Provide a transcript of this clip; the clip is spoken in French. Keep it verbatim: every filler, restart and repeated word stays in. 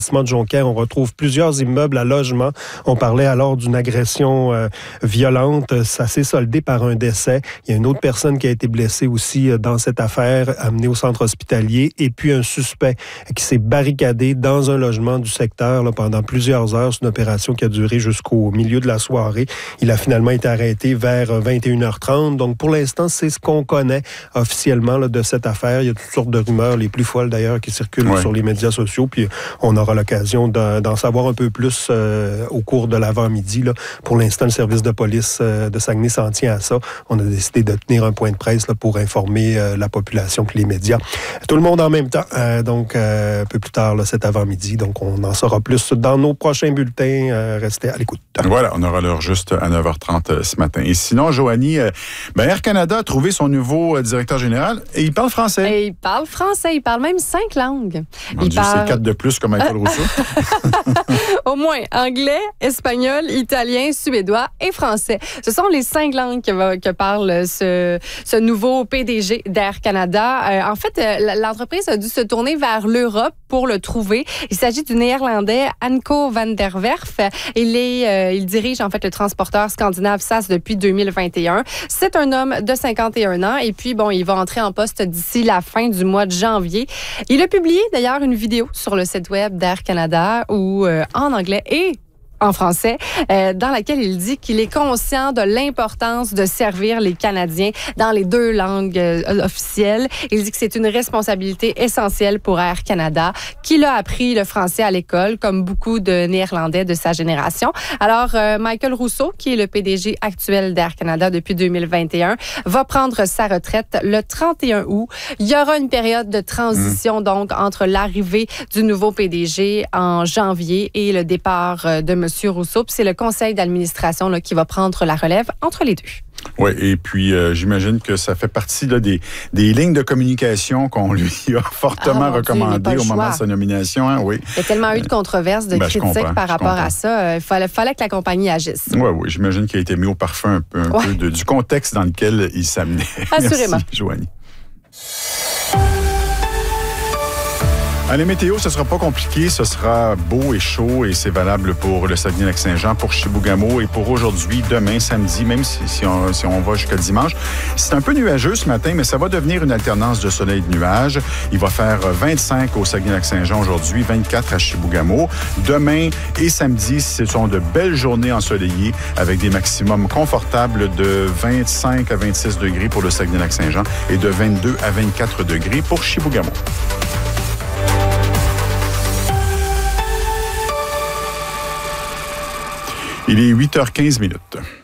de Jonquière, on retrouve plusieurs immeubles à logement. On parlait alors d'une agression euh, violente. Ça s'est soldé par un décès. Il y a une autre personne qui a été blessée aussi euh, dans cette affaire, amenée au centre hospitalier. Et puis un suspect qui s'est barricadé dans un logement du secteur là, pendant plusieurs heures. C'est une opération qui a duré jusqu'au milieu de la soirée. Il a finalement été arrêté vers vingt et une heures trente. Donc pour l'instant, c'est ce qu'on connaît officiellement là, de cette affaire. Il y a toutes sortes de rumeurs, les plus folles d'ailleurs, qui circulent ouais. sur les médias sociaux. Puis on aura l'occasion d'en, d'en savoir un peu plus euh, au cours de l'avant-midi. Là. Pour l'instant, le service de police euh, de Saguenay s'en tient à ça. On a décidé de tenir un point de presse là, pour informer euh, la population et les médias. Tout le monde en même temps, euh, donc euh, un peu plus tard là, cet avant-midi. Donc, on en saura plus dans nos prochains bulletins. Euh, restez à l'écoute. Voilà, on aura l'heure juste à neuf heures trente ce matin. Et sinon, Joanie, euh, ben Air Canada a trouvé son nouveau euh, directeur général et il parle français. Et il parle français, il parle même cinq langues. Mon il Dieu, parle... c'est quatre de plus comme Michael Rousseau. Au moins, anglais, espagnol, italien, suédois et français. Ce sont les cinq langues que, va, que parle ce, ce nouveau P D G d'Air Canada. Euh, en fait, euh, l'entreprise a dû se tourner vers l'Europe pour le trouver. Il s'agit du Néerlandais Anko van der Werf. Il, est, euh, il dirige en fait le transporteur scandinave S A S depuis deux mille vingt et un. C'est un homme de cinquante et un ans et puis bon, il va entrer en poste d'ici la fin du mois de janvier. Il a publié d'ailleurs une vidéo sur le site web d'Air Canada où euh, en anglais et en français, euh, dans laquelle il dit qu'il est conscient de l'importance de servir les Canadiens dans les deux langues euh, officielles. Il dit que c'est une responsabilité essentielle pour Air Canada, qu'il a appris le français à l'école, comme beaucoup de Néerlandais de sa génération. Alors, euh, Michael Rousseau, qui est le P D G actuel d'Air Canada depuis deux mille vingt et un, va prendre sa retraite le trente et un août. Il y aura une période de transition, mmh. donc, entre l'arrivée du nouveau P D G en janvier et le départ euh, de M. Monsieur Rousseau, puis c'est le conseil d'administration là, qui va prendre la relève entre les deux. Oui, et puis euh, j'imagine que ça fait partie là, des, des lignes de communication qu'on lui a fortement ah, recommandées au moment de sa nomination. Hein, oui. Il y a tellement eu de controverses, de ben, critiques par rapport à ça. Il fallait, fallait que la compagnie agisse. Oui, oui, j'imagine qu'il a été mis au parfum un peu, un ouais. peu de, du contexte dans lequel il s'amenait. Assurément. Merci, Joanie. Allez, météo, ce ne sera pas compliqué. Ce sera beau et chaud et c'est valable pour le Saguenay-Lac-Saint-Jean, pour Chibougamau et pour aujourd'hui, demain, samedi, même si, si, on, si on va jusqu'à dimanche. C'est un peu nuageux ce matin, mais ça va devenir une alternance de soleil et de nuages. Il va faire vingt-cinq au Saguenay-Lac-Saint-Jean aujourd'hui, vingt-quatre à Chibougamau. Demain et samedi, ce sont de belles journées ensoleillées avec des maximums confortables de vingt-cinq à vingt-six degrés pour le Saguenay-Lac-Saint-Jean et de vingt-deux à vingt-quatre degrés pour Chibougamau. Il est huit heures quinze minutes.